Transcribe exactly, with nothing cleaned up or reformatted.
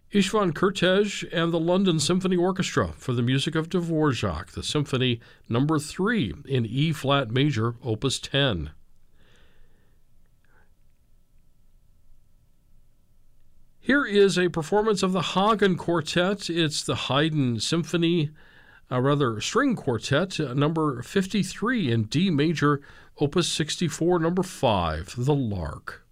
Istvan Kertész and the London Symphony Orchestra for the music of Dvorak, the Symphony Number three in E-flat major, Opus ten. Here is a performance of the Hagen Quartet. It's the Haydn Symphony, uh, rather String Quartet, uh, number fifty-three in D major, Opus sixty-four, number five, The Lark.